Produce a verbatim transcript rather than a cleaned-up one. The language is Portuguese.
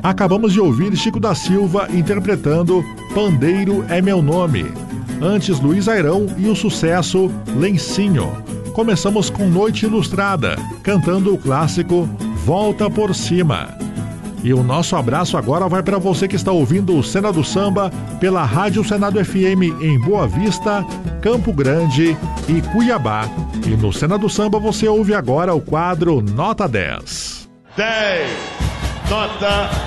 Acabamos de ouvir Chico da Silva interpretando Pandeiro é Meu Nome. Antes, Luiz Airão e o sucesso Lencinho. Começamos com Noite Ilustrada, cantando o clássico Volta por Cima. E o nosso abraço agora vai para você que está ouvindo o Cena do Samba pela Rádio Senado F M em Boa Vista, Campo Grande e Cuiabá. E no Cena do Samba você ouve agora o quadro Nota dez. dez. Nota